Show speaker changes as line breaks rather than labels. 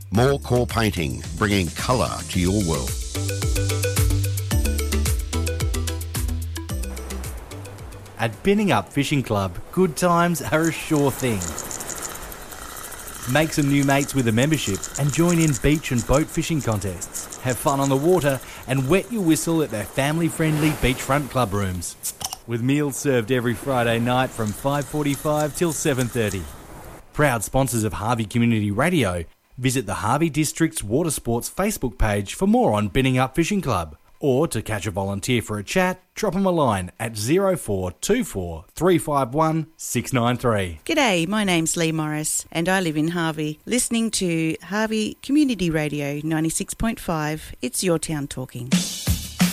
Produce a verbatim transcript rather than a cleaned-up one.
More Core Painting, bringing colour to your world.
At Binning Up Fishing Club, good times are a sure thing. Make some new mates with a membership and join in beach and boat fishing contests. Have fun on the water and wet your whistle at their family-friendly beachfront club rooms. With meals served every Friday night from five forty-five till seven thirty. Proud sponsors of Harvey Community Radio. Visit the Harvey District's Water Sports Facebook page for more on Binning Up Fishing Club. Or to catch a volunteer for a chat, drop them a line at zero four two four three five one six nine three.
G'day, my name's Lee Morris and I live in Harvey. Listening to Harvey Community Radio ninety-six point five, it's your town talking.